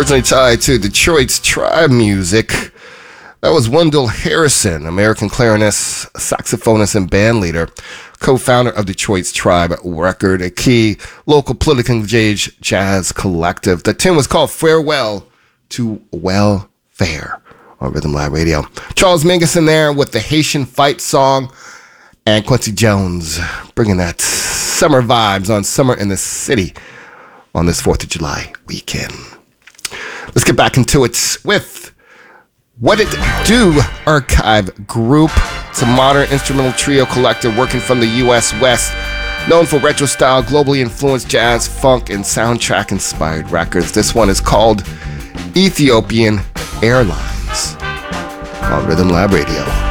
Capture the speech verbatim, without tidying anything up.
originally tied to Detroit's tribe music. That was Wendell Harrison, American clarinist, saxophonist, and bandleader, co-founder of Detroit's Tribe Record, a key local politically engaged jazz collective. The tune was called Farewell to Welfare on Rhythm Lab Radio. Charles Mingus in there with the Haitian Fight song, and Quincy Jones bringing that summer vibes on Summer in the City on this fourth of July weekend. Let's get back into it with What It Do Archive Group. It's a modern instrumental trio collective working from the U S West, known for retro-style, globally influenced jazz, funk, and soundtrack-inspired records. This one is called Ethiopian Airlines on Rhythm Lab Radio.